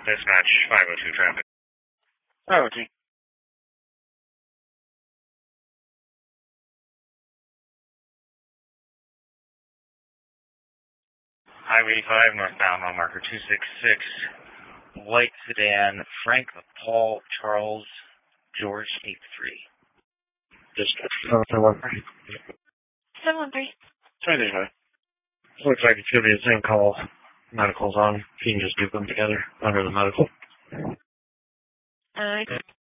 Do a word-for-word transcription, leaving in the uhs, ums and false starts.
Dispatch five oh two traffic. five oh two. Highway eighty-five, northbound, mile marker two six six, white sedan, Frank Paul Charles George eight three. Dispatch seven one three. seven one three. twenty thirty-five. Looks like it should be the same call. Medical's on. You can just group them together under the medical. Alright.